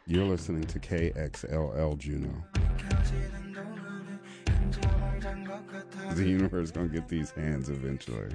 You're listening to KXLL Juno. The universe is going to get these hands eventually.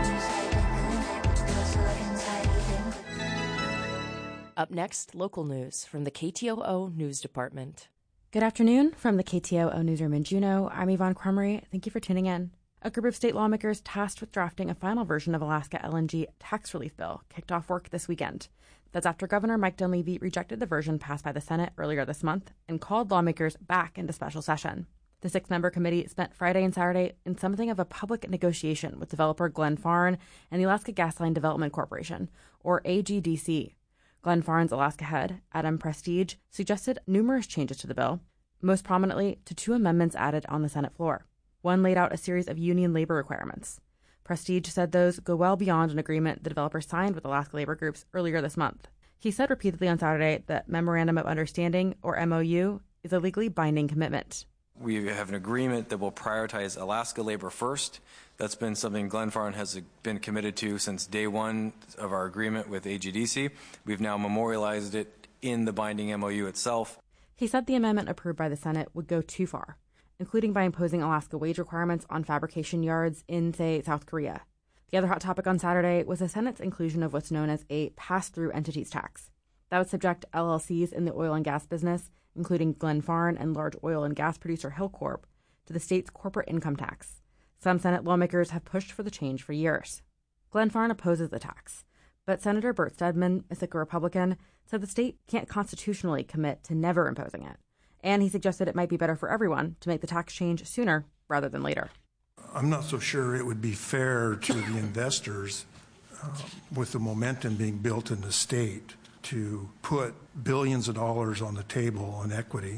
Up next, local news from the KTOO News Department. Good afternoon from the KTOO Newsroom in Juneau. I'm Yvonne Crumry. Thank you for tuning in. A group of state lawmakers tasked with drafting a final version of Alaska LNG tax relief bill kicked off work this weekend. That's after Governor Mike Dunleavy rejected the version passed by the Senate earlier this month and called lawmakers back into special session. The 6-member committee spent Friday and Saturday in something of a public negotiation with developer Glenfarne and the Alaska Gasline Development Corporation, or AGDC. Glenfarne's Alaska head, Adam Prestige, suggested numerous changes to the bill, most prominently to 2 amendments added on the Senate floor. One laid out a series of union labor requirements. Prestige said those go well beyond an agreement the developer signed with Alaska labor groups earlier this month. He said repeatedly on Saturday that Memorandum of Understanding, or MOU, is a legally binding commitment. We have an agreement that will prioritize Alaska labor first. That's been something Glenfarne has been committed to since day one of our agreement with AGDC. We've now memorialized it in the binding MOU itself. He said the amendment approved by the Senate would go too far, including by imposing Alaska wage requirements on fabrication yards in, say, South Korea. The other hot topic on Saturday was the Senate's inclusion of what's known as a pass-through entities tax. That would subject LLCs in the oil and gas business, including Glenfarne and large oil and gas producer Hilcorp, to the state's corporate income tax. Some Senate lawmakers have pushed for the change for years. Glenfarne opposes the tax, but Senator Bert Stedman, a Sitka Republican, said the state can't constitutionally commit to never imposing it. And he suggested it might be better for everyone to make the tax change sooner rather than later. I'm not so sure it would be fair to the investors, with the momentum being built in the state, to put billions of dollars on the table on equity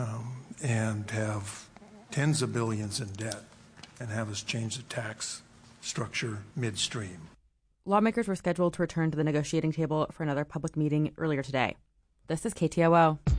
and have tens of billions in debt and have us change the tax structure midstream. Lawmakers were scheduled to return to the negotiating table for another public meeting earlier today. This is KTOO.